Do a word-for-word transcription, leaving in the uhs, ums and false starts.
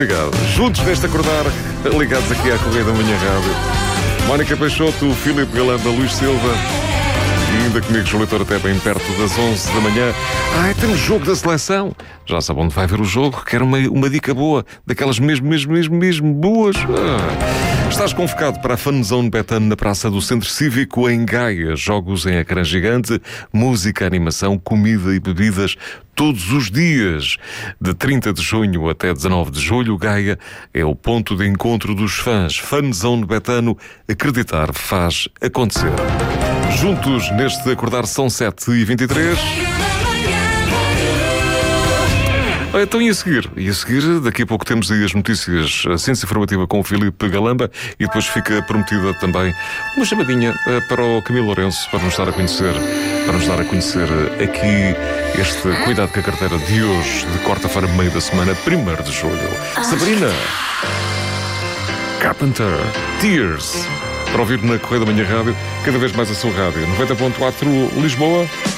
Obrigado. Juntos neste acordar, ligados aqui à Correia da Manhã Rádio. Mónica Peixoto, Filipe Galamba, Luís Silva e ainda comigo, João Leitor, até bem perto das onze da manhã. Ai, temos jogo da seleção. Já sabe onde vai ver o jogo? Quero uma, uma dica boa, daquelas mesmo, mesmo, mesmo, mesmo boas. Ah. Estás convocado para a Fun Zone Betano na Praça do Centro Cívico em Gaia. Jogos em ecrã gigante, música, animação, comida e bebidas todos os dias. De trinta de junho até dezanove de julho, Gaia é o ponto de encontro dos fãs. Fun Zone Betano, acreditar faz acontecer. Juntos neste acordar são sete e vinte e três. Então, e a seguir? E a seguir, daqui a pouco temos aí as notícias, a ciência informativa com o Filipe Galamba e depois fica prometida também uma chamadinha para o Camilo Lourenço para nos dar a conhecer, para nos dar a conhecer aqui este Cuidado com a Carteira de hoje, de quarta-feira, meio da semana, primeiro de julho. Sabrina Carpenter, Tears, para ouvir na Correia da Manhã Rádio, cada vez mais a sua rádio. noventa ponto quatro Lisboa.